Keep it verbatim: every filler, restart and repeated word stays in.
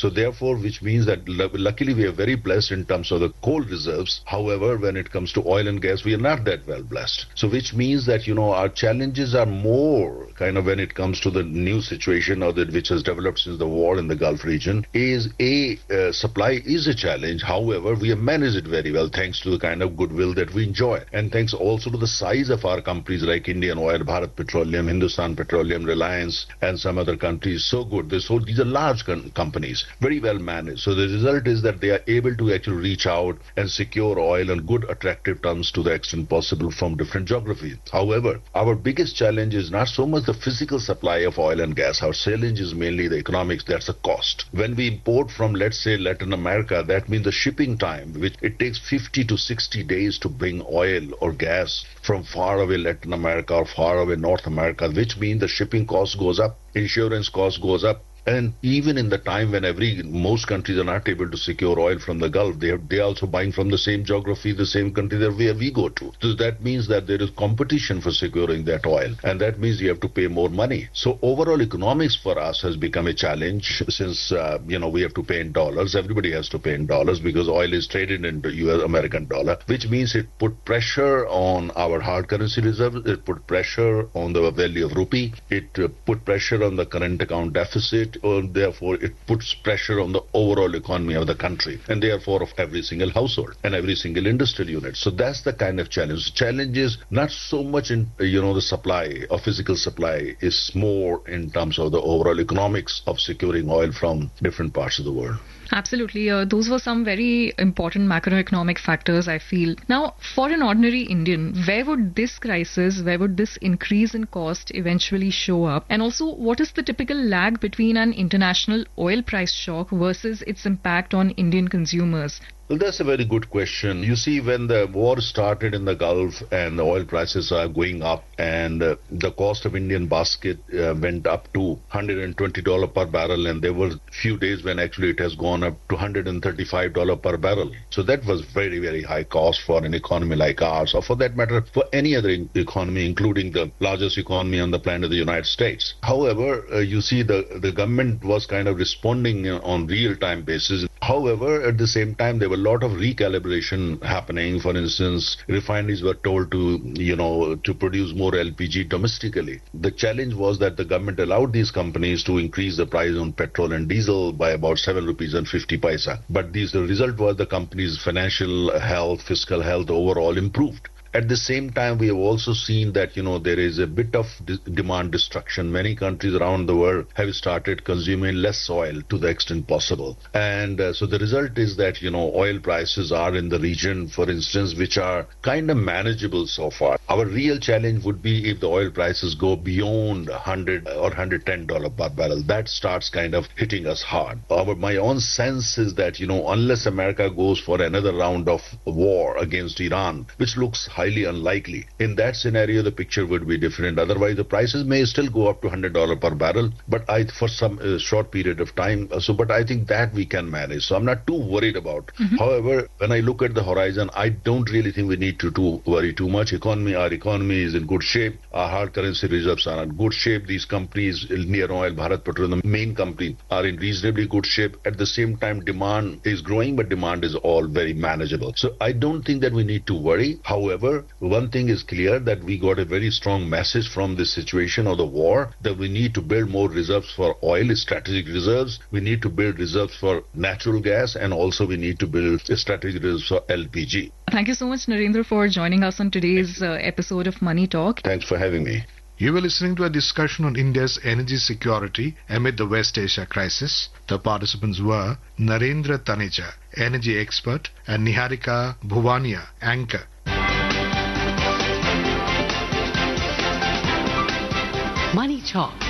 So therefore, which means that luckily we are very blessed in terms of the coal reserves. However, when it comes to oil and gas, we are not that well blessed. So which means that, you know, our challenges are more kind of when it comes to the new situation or that which has developed since the war in the Gulf region is a uh, supply is a challenge. However, we have managed it very well thanks to the kind of goodwill that we enjoy, and thanks also to the size of our companies like Indian Oil, Bharat Petroleum, Hindustan Petroleum, Reliance, and some other countries. So good. This whole, these are large com- companies, very well managed. So the result is that they are able to actually reach out and secure oil on good, attractive terms to the extent possible from different geographies. However, our biggest challenge is not so much the physical supply of oil and gas. Our challenge is mainly the economics. That's the cost. When we import from, let's say, Latin America, that means the shipping time, which it takes fifty to sixty days to bring oil or gas from far away Latin America or far away North America, which means the shipping cost goes up, insurance cost goes up. And even in the time when every most countries are not able to secure oil from the Gulf, they are they are also buying from the same geography, the same country that where we go to. So that means that there is competition for securing that oil, and that means you have to pay more money. So overall economics for us has become a challenge since uh, you know we have to pay in dollars. Everybody has to pay in dollars because oil is traded in the U S American dollar, which means it put pressure on our hard currency reserves. It put pressure on the value of rupee. It uh, put pressure on the current account deficit. Or therefore, it puts pressure on the overall economy of the country and therefore of every single household and every single industrial unit. So that's the kind of challenge. The challenge is not so much in, you know, the supply or physical supply, is more in terms of the overall economics of securing oil from different parts of the world. Absolutely. Uh, those were some very important macroeconomic factors, I feel. Now, for an ordinary Indian, where would this crisis, where would this increase in cost eventually show up? And also, what is the typical lag between an international oil price shock versus its impact on Indian consumers? Well, that's a very good question. You see, when the war started in the Gulf and the oil prices are going up and uh, the cost of Indian basket uh, went up to one hundred twenty dollars per barrel, and there were few days when actually it has gone up to one hundred thirty-five dollars per barrel. So that was very, very high cost for an economy like ours, or for that matter, for any other in- economy, including the largest economy on the planet, the United States. However, uh, you see, the, the government was kind of responding uh, on real-time basis. However, at the same time, there were a lot of recalibration happening. For instance, refineries were told to, you know, to produce more L P G domestically. The challenge was that the government allowed these companies to increase the price on petrol and diesel by about seven rupees and fifty paisa. But these, the result was the company's financial health, fiscal health overall improved. At the same time, we have also seen that, you know, there is a bit of de- demand destruction. Many countries around the world have started consuming less oil to the extent possible. And uh, so the result is that, you know, oil prices are in the region, for instance, which are kind of manageable so far. Our real challenge would be if the oil prices go beyond one hundred or one hundred ten dollars per barrel. That starts kind of hitting us hard. Our, my own sense is that, you know, unless America goes for another round of war against Iran, which looks highly unlikely, in that scenario the picture would be different. Otherwise the prices may still go up to one hundred dollars per barrel, but I for some uh, short period of time. So but I think that we can manage, so I'm not too worried about. Mm-hmm. However, when I look at the horizon, I don't really think we need to too worry too much. Economy, our economy is in good shape. Our hard currency reserves are in good shape. These companies, Indian Oil, Bharat Petroleum, the main company, are in reasonably good shape. At the same time, demand is growing, but demand is all very manageable. So I don't think that we need to worry. However, one thing is clear, that we got a very strong message from this situation of the war, that we need to build more reserves for oil, strategic reserves. We need to build reserves for natural gas, and also we need to build strategic reserves for L P G. Thank you so much, Narendra, for joining us on today's uh, episode of Money Talk. Thanks for having me. You were listening to a discussion on India's energy security amid the West Asia crisis. The participants were Narendra Taneja, energy expert, and Niharika Bhuvania, anchor. Money Talk.